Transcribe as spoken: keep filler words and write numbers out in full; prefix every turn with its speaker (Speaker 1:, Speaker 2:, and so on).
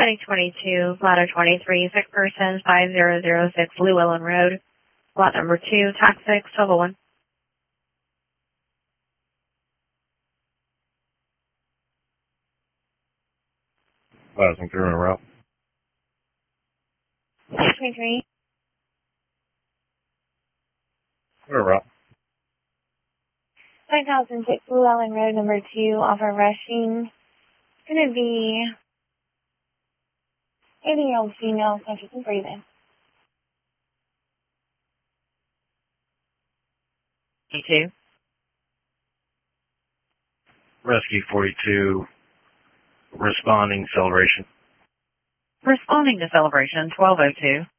Speaker 1: Heading twenty-two, ladder twenty-three, sick person, five zero zero six Llewellyn Road. Lot number two, tax six, level one.
Speaker 2: Passing through en route.
Speaker 1: twenty-three.
Speaker 2: En route.
Speaker 1: five thousand six Llewellyn Road, number two, offer rushing. It's going to be eighty-year-old female, subject to breathing. two.
Speaker 2: Rescue forty-two, responding celebration.
Speaker 1: Responding to celebration, twelve oh two.